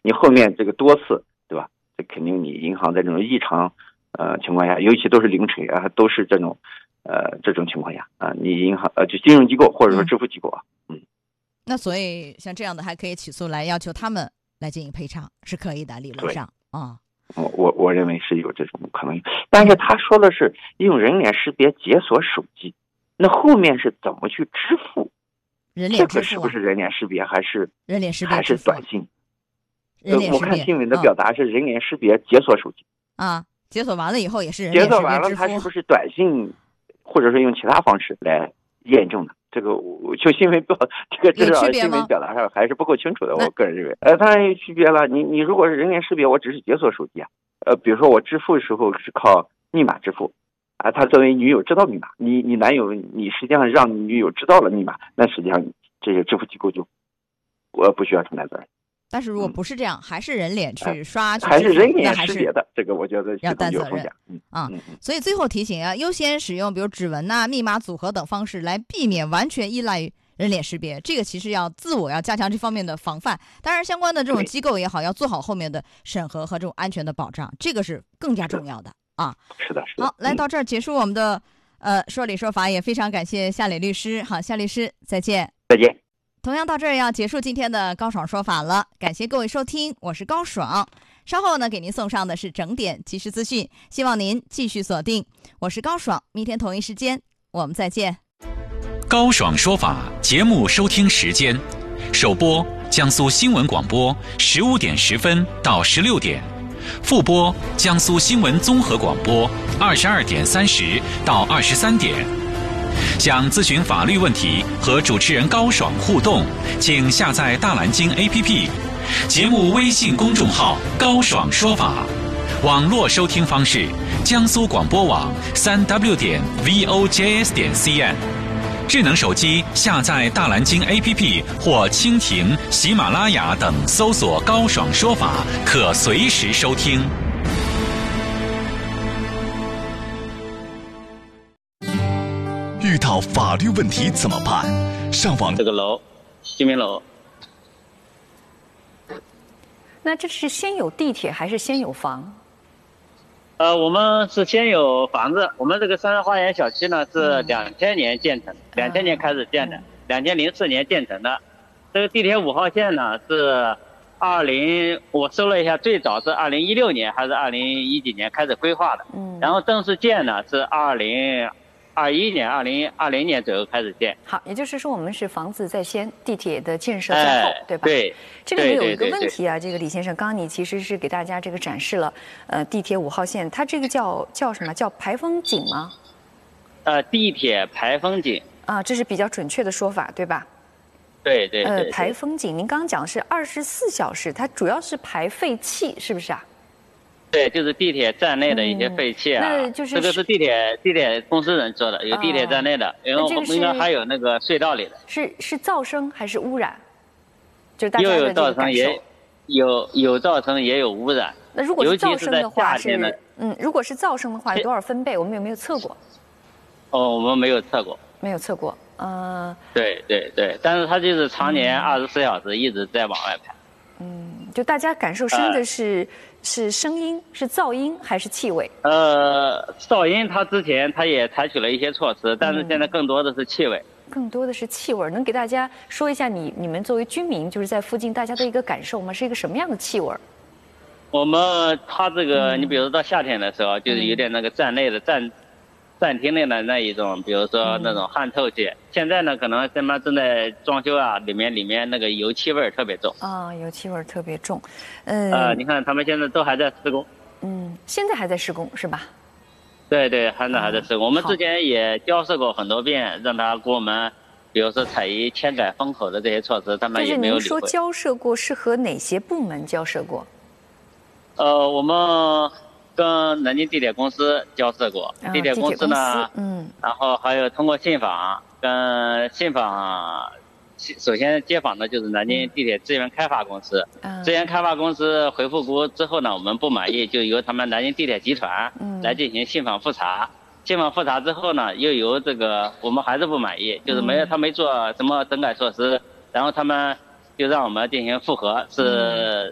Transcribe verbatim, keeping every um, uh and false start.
你后面这个多次，对吧？这肯定你银行在这种异常呃情况下，尤其都是零锤啊，都是这种呃这种情况下啊，你银行呃就金融机构或者说支付机构啊，嗯。嗯那所以像这样的还可以起诉来要求他们来进行赔偿，是可以的，理论上啊。 我我我认为是有这种可能，但是他说的是用人脸识别解锁手机，那后面是怎么去支付？ 人脸支付、啊、 这个是不是人脸识别还是人脸识别还是短信？ 人脸识别。 我看新闻的表达是人脸识别解锁手机啊，解锁完了以后也是人脸识别支付。 解锁完了，它是不是短信或者说用其他方式来验证的？这个就新闻表这个至少新闻表达上还是不够清楚的，我个人认为。呃，当然有区别了。你你如果是人脸识别，我只是解锁手机啊。呃，比如说我支付的时候是靠密码支付，啊，他作为女友知道密码，你你男友你实际上让你女友知道了密码，那实际上这些支付机构就我不需要承担责任。 但是如果不是这样，嗯、还是人脸去刷，去还是人脸识别的，这个我觉得要担责任。 嗯啊，嗯嗯、所以最后提醒啊，优先使用比如指纹呐、密码组合等方式来避免完全依赖于人脸识别。这个其实要自我要加强这方面的防范。当然，相关的这种机构也好，要做好后面的审核和这种安全的保障，这个是更加重要的啊。 是的，是的。 好，来到这儿结束我们的呃说理说法，也非常感谢夏磊律师。好，夏律师再见。 再见。 同样到这儿要结束今天的高爽说法了，感谢各位收听，我是高爽。稍后呢，给您送上的是整点即时资讯，希望您继续锁定。我是高爽，明天同一时间我们再见。 高爽说法节目收听时间：首播江苏新闻广播十五点十分到十六点，复播江苏新闻综合广播二十二点三十到二十三点。想咨询法律问题和主持人高爽互动，请下载大蓝鲸 A P P， 节目微信公众号高爽说法。网络收听方式：江苏广播网三 w 点 v o j s 点 c n。智能手机下载大蓝鲸 A P P 或蜻蜓、喜马拉雅等，搜索高爽说法，可随时收听。 遇到法律问题怎么办？上网这个楼，居民楼。 那这是先有地铁还是先有房？ 呃，我们是先有房子。我们这个三山花园小区呢是两千年建成，两千、嗯、年开始建的，两千零四年建成的。这个地铁五号线呢是二零，我搜了一下，最早是二零一六年还是二零一几年开始规划的，嗯，然后正式建呢是二零。二一年、二零二零年左右开始建。 好，也就是说我们是房子在先，地铁的建设在后， 哎、 对吧？ 对。 这里面有一个问题啊，这个李先生，刚刚你其实是给大家这个展示了，呃，地铁五号线，它这个叫叫什么？叫排风井吗？ 呃，地铁排风井。 啊，这是比较准确的说法，对吧？ 对对 对, 对。 呃，排风井，您刚刚讲是二十四小时，它主要是排废气，是不是啊？ 对，就是地铁站内的一些废气啊， 嗯、就是这个是地铁地铁公司人做的，有地铁站内的，因为我们应该还有那个隧道里的。 是是噪声还是污染？就是大家的这个感受。 又有噪声，也有有噪声，也有污染。 那如果是噪声的话是， 是嗯，如果是噪声的话，有多少分贝？我们有没有测过？ 哦，我们没有测过。 没有测过，呃。 对对对，但是它就是常年二十四小时一直在往外排。 嗯，就大家感受深的是。呃是声音，是噪音还是气味？ 呃，噪音它之前它也采取了一些措施，但是现在更多的是气味。 嗯、更多的是气味，能给大家说一下你你们作为居民，就是在附近大家的一个感受吗？是一个什么样的气味？ 我们它这个，嗯、你比如说到夏天的时候，就是有点那个站内的站。站厅内的那一种，比如说那种汗臭气。嗯、现在呢，可能他们正在装修啊，里面里面那个油漆味特别重。 啊、哦，油漆味特别重。嗯。 呃，你看他们现在都还在施工。 嗯，现在还在施工是吧？ 对对，现在还在施工。嗯、我们之前也交涉过很多遍，让他给我们，比如说采一迁改风口的这些措施，他们也没有理会。 就是您说交涉过，是和哪些部门交涉过？ 呃，我们。跟南京地铁公司交涉过， 哦、 地铁公司呢， 司嗯， 然后还有通过信访，跟信访，首先接访的就是南京地铁资源开发公司，嗯、资源开发公司回复过之后呢，我们不满意，就由他们南京地铁集团来进行信访复查，嗯、信访复查之后呢，又由这个我们还是不满意，就是没有他没做什么整改措施，然后他们就让我们进行复核，是